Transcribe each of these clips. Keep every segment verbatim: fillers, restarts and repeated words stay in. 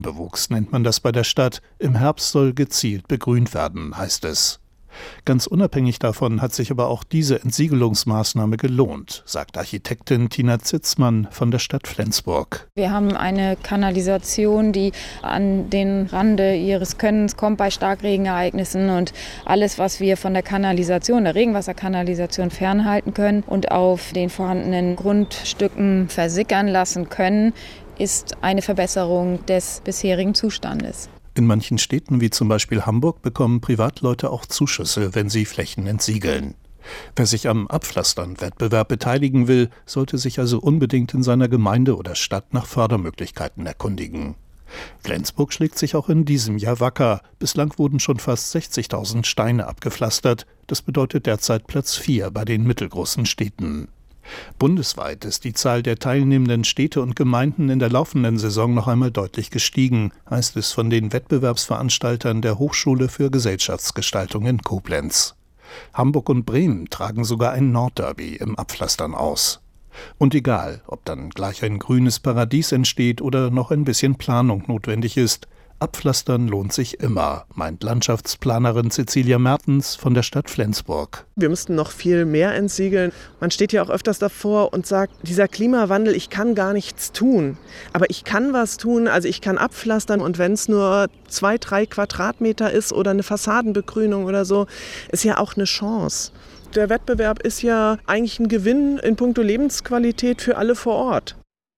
Bewuchs nennt man das bei der Stadt. Im Herbst soll gezielt begrünt werden, heißt es. Ganz unabhängig davon hat sich aber auch diese Entsiegelungsmaßnahme gelohnt, sagt Architektin Tina Zitzmann von der Stadt Flensburg. Wir haben eine Kanalisation, die an den Rande ihres Könnens kommt bei Starkregenereignissen, und alles, was wir von der Kanalisation, der Regenwasserkanalisation fernhalten können und auf den vorhandenen Grundstücken versickern lassen können, ist eine Verbesserung des bisherigen Zustandes. In manchen Städten wie zum Beispiel Hamburg bekommen Privatleute auch Zuschüsse, wenn sie Flächen entsiegeln. Wer sich am Abpflastern-Wettbewerb beteiligen will, sollte sich also unbedingt in seiner Gemeinde oder Stadt nach Fördermöglichkeiten erkundigen. Flensburg schlägt sich auch in diesem Jahr wacker. Bislang wurden schon fast sechzigtausend Steine abgepflastert. Das bedeutet derzeit Platz vier bei den mittelgroßen Städten. Bundesweit ist die Zahl der teilnehmenden Städte und Gemeinden in der laufenden Saison noch einmal deutlich gestiegen, heißt es von den Wettbewerbsveranstaltern der Hochschule für Gesellschaftsgestaltung in Koblenz. Hamburg und Bremen tragen sogar ein Nordderby im Abpflastern aus. Und egal, ob dann gleich ein grünes Paradies entsteht oder noch ein bisschen Planung notwendig ist, Abpflastern lohnt sich immer, meint Landschaftsplanerin Cecilia Mertens von der Stadt Flensburg. Wir müssten noch viel mehr entsiegeln. Man steht ja auch öfters davor und sagt, dieser Klimawandel, ich kann gar nichts tun. Aber ich kann was tun, also ich kann abpflastern, und wenn es nur zwei, drei Quadratmeter ist oder eine Fassadenbegrünung oder so, ist ja auch eine Chance. Der Wettbewerb ist ja eigentlich ein Gewinn in puncto Lebensqualität für alle vor Ort.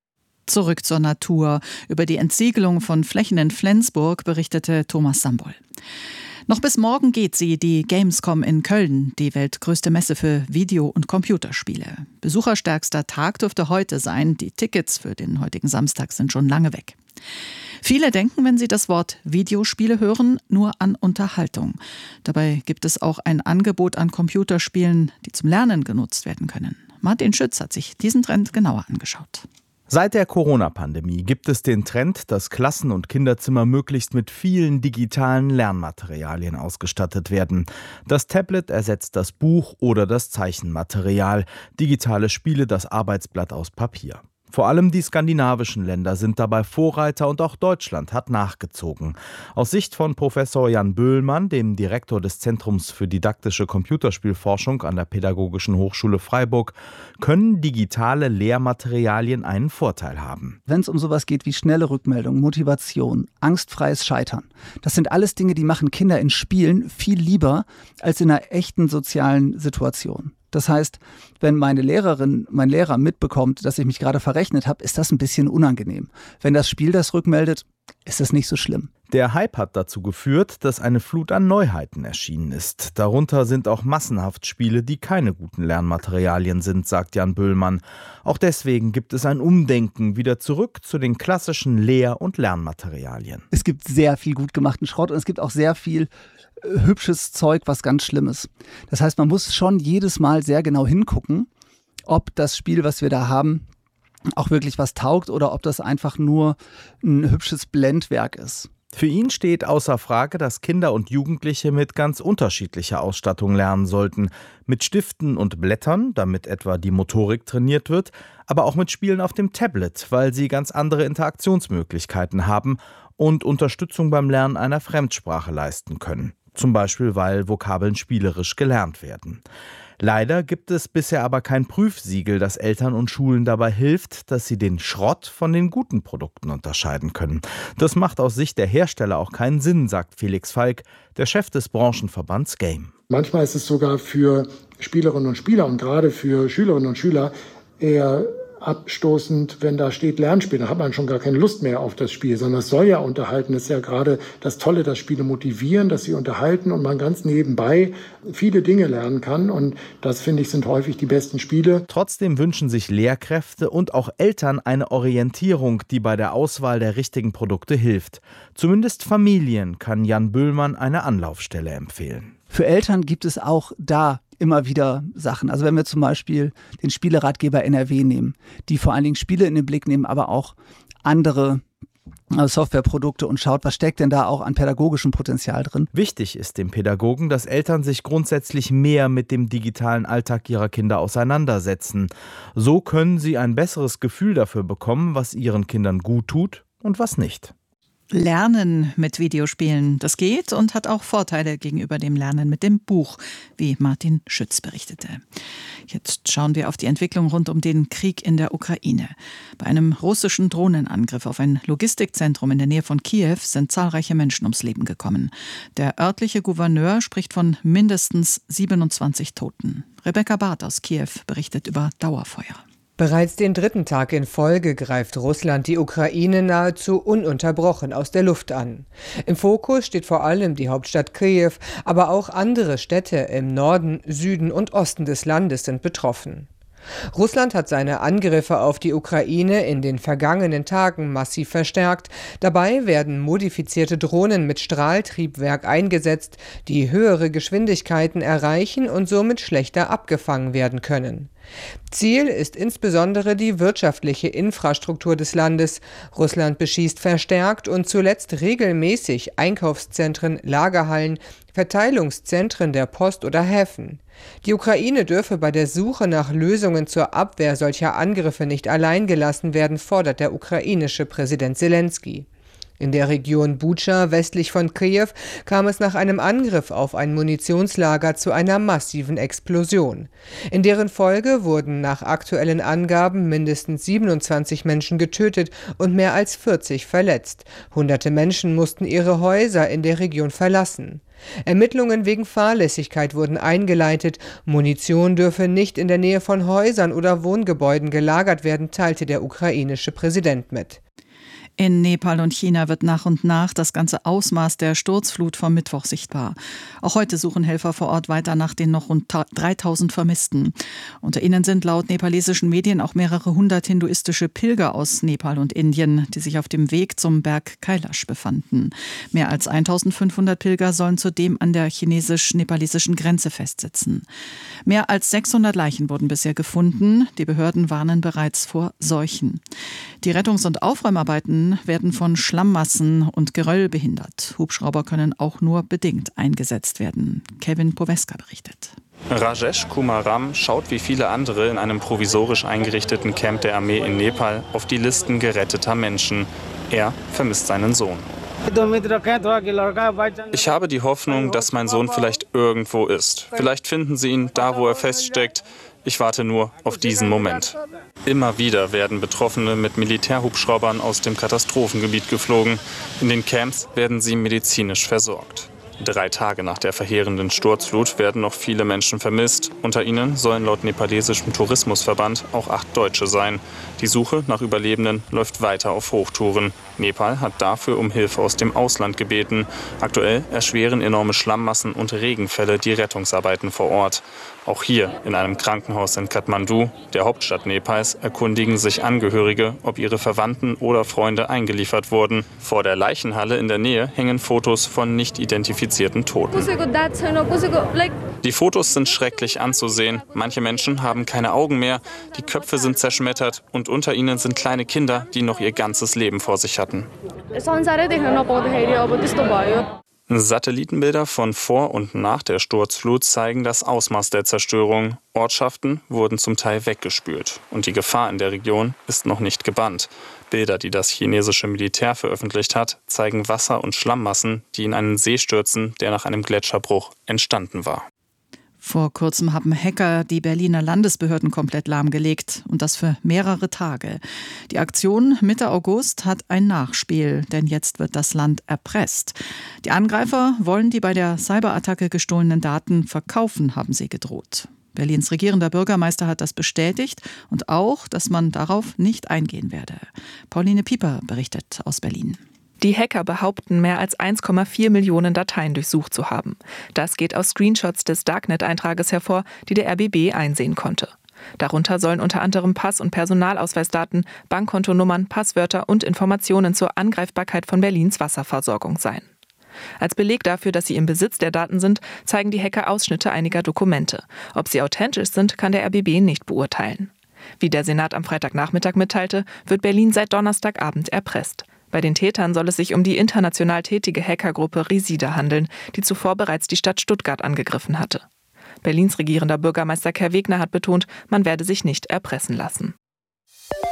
Zurück zur Natur. Über die Entsiegelung von Flächen in Flensburg berichtete Thomas Sambol. Noch bis morgen geht sie, die Gamescom in Köln, die weltgrößte Messe für Video- und Computerspiele. Besucherstärkster Tag dürfte heute sein. Die Tickets für den heutigen Samstag sind schon lange weg. Viele denken, wenn sie das Wort Videospiele hören, nur an Unterhaltung. Dabei gibt es auch ein Angebot an Computerspielen, die zum Lernen genutzt werden können. Martin Schütz hat sich diesen Trend genauer angeschaut. Seit der Corona-Pandemie gibt es den Trend, dass Klassen- und Kinderzimmer möglichst mit vielen digitalen Lernmaterialien ausgestattet werden. Das Tablet ersetzt das Buch oder das Zeichenmaterial, digitale Spiele das Arbeitsblatt aus Papier. Vor allem die skandinavischen Länder sind dabei Vorreiter, und auch Deutschland hat nachgezogen. Aus Sicht von Professor Jan Böhlmann, dem Direktor des Zentrums für didaktische Computerspielforschung an der Pädagogischen Hochschule Freiburg, können digitale Lehrmaterialien einen Vorteil haben. Wenn es um sowas geht wie schnelle Rückmeldung, Motivation, angstfreies Scheitern, das sind alles Dinge, die machen Kinder in Spielen viel lieber als in einer echten sozialen Situation. Das heißt, wenn meine Lehrerin, mein Lehrer mitbekommt, dass ich mich gerade verrechnet habe, ist das ein bisschen unangenehm. Wenn das Spiel das rückmeldet, ist das nicht so schlimm. Der Hype hat dazu geführt, dass eine Flut an Neuheiten erschienen ist. Darunter sind auch massenhaft Spiele, die keine guten Lernmaterialien sind, sagt Jan Böhlmann. Auch deswegen gibt es ein Umdenken wieder zurück zu den klassischen Lehr- und Lernmaterialien. Es gibt sehr viel gut gemachten Schrott, und es gibt auch sehr viel äh, hübsches Zeug, was ganz schlimm ist. Das heißt, man muss schon jedes Mal sehr genau hingucken, ob das Spiel, was wir da haben, auch wirklich was taugt oder ob das einfach nur ein hübsches Blendwerk ist. Für ihn steht außer Frage, dass Kinder und Jugendliche mit ganz unterschiedlicher Ausstattung lernen sollten. Mit Stiften und Blättern, damit etwa die Motorik trainiert wird, aber auch mit Spielen auf dem Tablet, weil sie ganz andere Interaktionsmöglichkeiten haben und Unterstützung beim Lernen einer Fremdsprache leisten können. Zum Beispiel, weil Vokabeln spielerisch gelernt werden. Leider gibt es bisher aber kein Prüfsiegel, das Eltern und Schulen dabei hilft, dass sie den Schrott von den guten Produkten unterscheiden können. Das macht aus Sicht der Hersteller auch keinen Sinn, sagt Felix Falk, der Chef des Branchenverbands Game. Manchmal ist es sogar für Spielerinnen und Spieler und gerade für Schülerinnen und Schüler eher abstoßend, wenn da steht Lernspiel. Dann hat man schon gar keine Lust mehr auf das Spiel, sondern es soll ja unterhalten. Das ist ja gerade das Tolle, dass Spiele motivieren, dass sie unterhalten und man ganz nebenbei viele Dinge lernen kann. Und das, finde ich, sind häufig die besten Spiele. Trotzdem wünschen sich Lehrkräfte und auch Eltern eine Orientierung, die bei der Auswahl der richtigen Produkte hilft. Zumindest Familien kann Jan Böhlmann eine Anlaufstelle empfehlen. Für Eltern gibt es auch da immer wieder Sachen. Also wenn wir zum Beispiel den Spieleratgeber N R W nehmen, die vor allen Dingen Spiele in den Blick nehmen, aber auch andere Softwareprodukte und schaut, was steckt denn da auch an pädagogischem Potenzial drin. Wichtig ist dem Pädagogen, dass Eltern sich grundsätzlich mehr mit dem digitalen Alltag ihrer Kinder auseinandersetzen. So können sie ein besseres Gefühl dafür bekommen, was ihren Kindern gut tut und was nicht. Lernen mit Videospielen, das geht und hat auch Vorteile gegenüber dem Lernen mit dem Buch, wie Martin Schütz berichtete. Jetzt schauen wir auf die Entwicklung rund um den Krieg in der Ukraine. Bei einem russischen Drohnenangriff auf ein Logistikzentrum in der Nähe von Kiew sind zahlreiche Menschen ums Leben gekommen. Der örtliche Gouverneur spricht von mindestens siebenundzwanzig Toten. Rebecca Barth aus Kiew berichtet über Dauerfeuer. Bereits den dritten Tag in Folge greift Russland die Ukraine nahezu ununterbrochen aus der Luft an. Im Fokus steht vor allem die Hauptstadt Kiew, aber auch andere Städte im Norden, Süden und Osten des Landes sind betroffen. Russland hat seine Angriffe auf die Ukraine in den vergangenen Tagen massiv verstärkt. Dabei werden modifizierte Drohnen mit Strahltriebwerk eingesetzt, die höhere Geschwindigkeiten erreichen und somit schlechter abgefangen werden können. Ziel ist insbesondere die wirtschaftliche Infrastruktur des Landes. Russland beschießt verstärkt und zuletzt regelmäßig Einkaufszentren, Lagerhallen, Verteilungszentren der Post oder Häfen. Die Ukraine dürfe bei der Suche nach Lösungen zur Abwehr solcher Angriffe nicht allein gelassen werden, fordert der ukrainische Präsident Selenskyj. In der Region Bucha westlich von Kiew kam es nach einem Angriff auf ein Munitionslager zu einer massiven Explosion. In deren Folge wurden nach aktuellen Angaben mindestens siebenundzwanzig Menschen getötet und mehr als vierzig verletzt. Hunderte Menschen mussten ihre Häuser in der Region verlassen. Ermittlungen wegen Fahrlässigkeit wurden eingeleitet. Munition dürfe nicht in der Nähe von Häusern oder Wohngebäuden gelagert werden, teilte der ukrainische Präsident mit. In Nepal und China wird nach und nach das ganze Ausmaß der Sturzflut vom Mittwoch sichtbar. Auch heute suchen Helfer vor Ort weiter nach den noch rund dreitausend Vermissten. Unter ihnen sind laut nepalesischen Medien auch mehrere hundert hinduistische Pilger aus Nepal und Indien, die sich auf dem Weg zum Berg Kailash befanden. Mehr als eintausendfünfhundert Pilger sollen zudem an der chinesisch-nepalesischen Grenze festsitzen. Mehr als sechshundert Leichen wurden bisher gefunden. Die Behörden warnen bereits vor Seuchen. Die Rettungs- und Aufräumarbeiten werden von Schlammmassen und Geröll behindert. Hubschrauber können auch nur bedingt eingesetzt werden. Kevin Poweska berichtet. Rajesh Kumar Ram schaut wie viele andere in einem provisorisch eingerichteten Camp der Armee in Nepal auf die Listen geretteter Menschen. Er vermisst seinen Sohn. Ich habe die Hoffnung, dass mein Sohn vielleicht irgendwo ist. Vielleicht finden sie ihn da, wo er feststeckt. Ich warte nur auf diesen Moment. Immer wieder werden Betroffene mit Militärhubschraubern aus dem Katastrophengebiet geflogen. In den Camps werden sie medizinisch versorgt. Drei Tage nach der verheerenden Sturzflut werden noch viele Menschen vermisst. Unter ihnen sollen laut nepalesischem Tourismusverband auch acht Deutsche sein. Die Suche nach Überlebenden läuft weiter auf Hochtouren. Nepal hat dafür um Hilfe aus dem Ausland gebeten. Aktuell erschweren enorme Schlammmassen und Regenfälle die Rettungsarbeiten vor Ort. Auch hier in einem Krankenhaus in Kathmandu, der Hauptstadt Nepals, erkundigen sich Angehörige, ob ihre Verwandten oder Freunde eingeliefert wurden. Vor der Leichenhalle in der Nähe hängen Fotos von nicht identifizierten Toten. Die Fotos sind schrecklich anzusehen. Manche Menschen haben keine Augen mehr, die Köpfe sind zerschmettert und unter ihnen sind kleine Kinder, die noch ihr ganzes Leben vor sich hatten. Satellitenbilder von vor und nach der Sturzflut zeigen das Ausmaß der Zerstörung. Ortschaften wurden zum Teil weggespült und die Gefahr in der Region ist noch nicht gebannt. Bilder, die das chinesische Militär veröffentlicht hat, zeigen Wasser- und Schlammmassen, die in einen See stürzen, der nach einem Gletscherbruch entstanden war. Vor kurzem haben Hacker die Berliner Landesbehörden komplett lahmgelegt und das für mehrere Tage. Die Aktion Mitte August hat ein Nachspiel, denn jetzt wird das Land erpresst. Die Angreifer wollen die bei der Cyberattacke gestohlenen Daten verkaufen, haben sie gedroht. Berlins regierender Bürgermeister hat das bestätigt und auch, dass man darauf nicht eingehen werde. Pauline Pieper berichtet aus Berlin. Die Hacker behaupten, mehr als eins Komma vier Millionen Dateien durchsucht zu haben. Das geht aus Screenshots des Darknet-Eintrages hervor, die der R B B einsehen konnte. Darunter sollen unter anderem Pass- und Personalausweisdaten, Bankkontonummern, Passwörter und Informationen zur Angreifbarkeit von Berlins Wasserversorgung sein. Als Beleg dafür, dass sie im Besitz der Daten sind, zeigen die Hacker Ausschnitte einiger Dokumente. Ob sie authentisch sind, kann der R B B nicht beurteilen. Wie der Senat am Freitagnachmittag mitteilte, wird Berlin seit Donnerstagabend erpresst. Bei den Tätern soll es sich um die international tätige Hackergruppe Resida handeln, die zuvor bereits die Stadt Stuttgart angegriffen hatte. Berlins regierender Bürgermeister Kai Wegner hat betont, man werde sich nicht erpressen lassen.